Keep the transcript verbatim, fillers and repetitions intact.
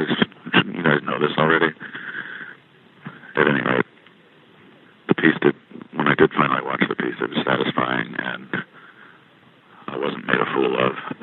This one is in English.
guys, you guys know this already. At any rate, the piece did, when I did finally watch the piece, it was satisfying, and I wasn't made a fool of.